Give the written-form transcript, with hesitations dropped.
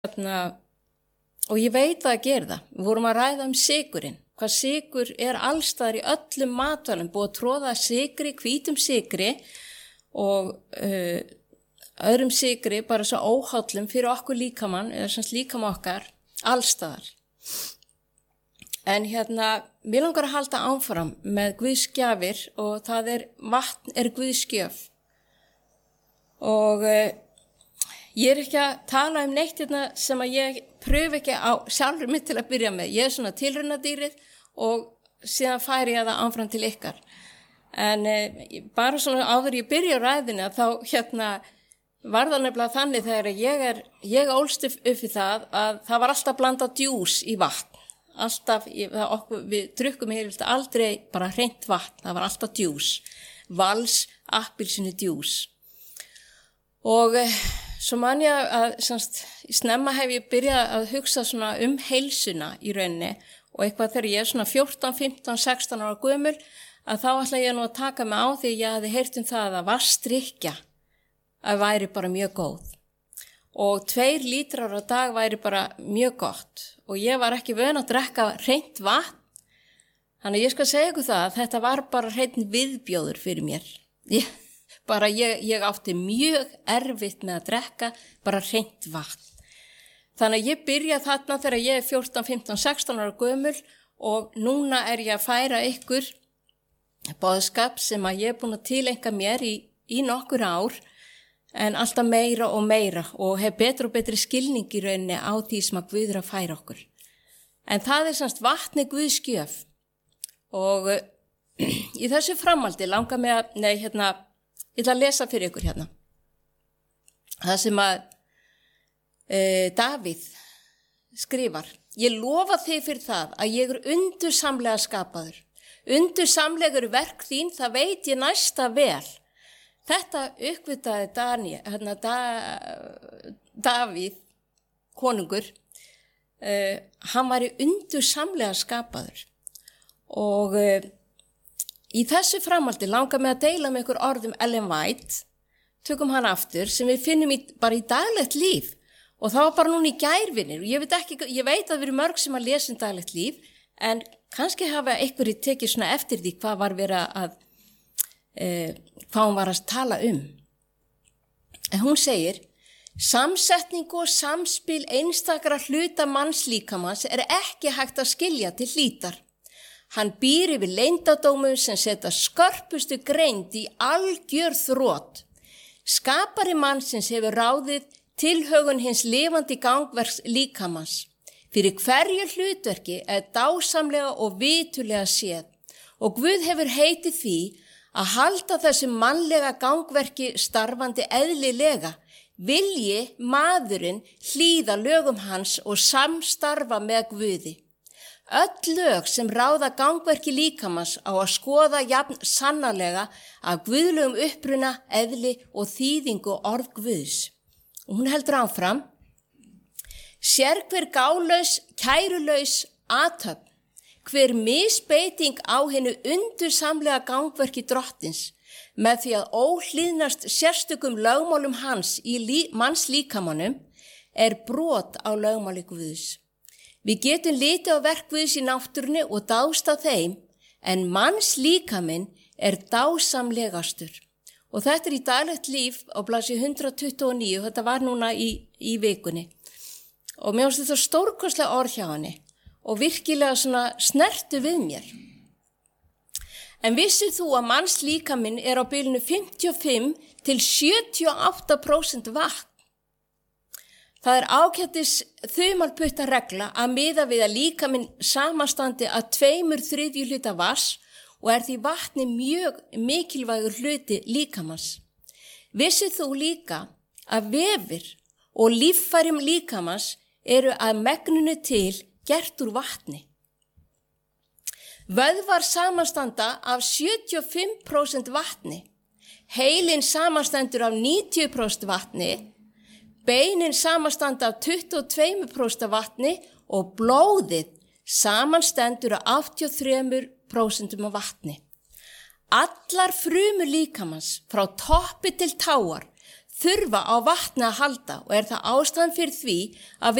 og ég veit að gera það. Við vorum að ræða sykurinn, hvað sykur allstaðar í öllum matvælum, búið að tróða sykri, hvítum sykri og öðrum sykri, bara svo óhollum fyrir okkur líkamann, eða sem líkama okkar, allstaðar. En mér langar að halda áfram með guðsgjafir og það vatn guðsgjöf. Og ég ekki að tala neitt sem að ég pröfu ekki á sjálfur mitt til að byrja með. Ég svona tilraunadýrið og síðan færi ég það áfram til ykkar. En bara svona áður ég byrja á ræðinu þá var það nefnilega þannig þegar ég ólst upp í það að það var alltaf blandað djús í vatn. Alltaf, við drukkum aldrei bara hreint vatn, það var alltaf djús. Vals, appelsínu djús. Og svo man ég að snemma hef ég byrjað að hugsa svona heilsuna í rauninni og eitthvað þegar ég svona 14, 15, 16 ára gömul að þá ætla ég nú að taka mig á því ég hafði heyrt það að vatnsdrykkja að væri bara mjög góð. Og 2 lítrar á dag væri bara mjög gott og ég var ekki vön að drekka hreint vatn. Þannig að ég skal segja ykkur það að þetta var bara hreint viðbjóður fyrir mér. Ég átti mjög erfitt með að drekka bara hreint vatn. Þannig að ég byrja þarna þegar ég 14, 15, 16 ára gömul og núna ég að færa ykkur boðskap sem að ég búin að tileinka mér í nokkur ár en alltaf meira og hef betur og betri skilning í rauninni á því sem að Guð að færa okkur. En það vatni guðsgjöf og í þessu framhaldi langar mig að, ég ætla að lesa fyrir ykkur Það sem að Davíð skrifar. Ég lofa þig fyrir það að ég undursamlega skapaður. Undursamlegur verk þín, það veit ég næsta vel. Þetta uppvitaði Davíð, konungur, hann var undursamlega skapaður. Og í þessu framhaldi langar mig að deila með ykkur orðum Ellen White, tökum hann aftur, sem við finnum bara í daglegt líf. Og það var bara núna í gærvinir. Ég veit að við erum mörg sem að lesa daglegt líf, en kannski hafa einhverjir tekið svona eftir því hvað var verið að hvað hún var að tala En hún segir, samsetning og samspil einstakra hluta mannslíkamans ekki hægt að skilja til hlítar. Hann býr yfir leyndardómum sem setja skörpustu greind í algjör þrot. Skapari mannsins hefur ráðið tilhögun hins lifandi gangverks líkamans. Fyrir hverju hlutverki dásamlega og vitulega séð og Guð hefur heitið því að halda þessu mannlega gangverki starfandi eðlilega, vilji maðurinn hlýða lögum hans og samstarfa með Guði. Öll lög sem ráða gangverki líkamans á að skoða jafn sannarlega af guðlegum uppruna, eðli og þýðingu orð Guðs. Og hún heldur áfram, sér hver gálaus, kærulaus athöfn, hver misbeiting á hennu undursamlega gangverki drottins, með því að óhlýðnast sérstökum lögmálum hans í mannslíkamanum brot á lögmáli Guðs. Við getum litið á verk Guðs í náttúrunni og dást á þeim, en mannslíkaminn dásamlegastur. Og þetta í daglegt líf á blaðsíðu 129, þetta var núna í vikunni. Og mér finnst þetta stórkostlega orð hjá henni og virkilega svona snertu við mér. En vissir þú að mannslíkaminn á bilinu 55 til 78% vatn? Það ágætis þumalputta regla að miða við að líkaminn samanstandi að 2/3 hluta vatns og því vatni mjög mikilvægur hluti líkamans. Vissir þú líka að vefir og líffærum líkamans að megninu til gert úr vatni. Vöðvar samanstanda af 75% vatni, heilinn samanstendur af 90% vatni, beinin samanstanda af 22% vatni og blóðið samanstendur af 83% af vatni. Allar frumur líkamans frá toppi til táar þurfa á vatni að halda og það ástæðan fyrir því að